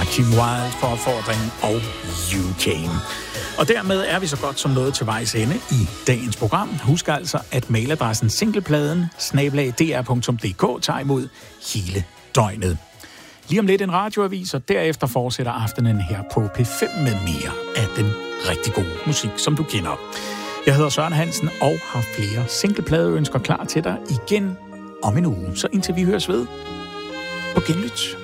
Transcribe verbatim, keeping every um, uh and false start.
var Kim Wilde for Opfordringen og You Came. Og dermed er vi så godt som nået til vejs ende i dagens program. Husk altså, at mailadressen singlepladen snabel-a d r punktum d k tager imod hele døgnet. Lige om lidt en radioavis, og derefter fortsætter aftenen her på P fem med mere af den rigtig gode musik, som du kender. Jeg hedder Søren Hansen og har flere singlepladeønsker klar til dig igen om en uge. Så indtil vi høres ved, på genlyt.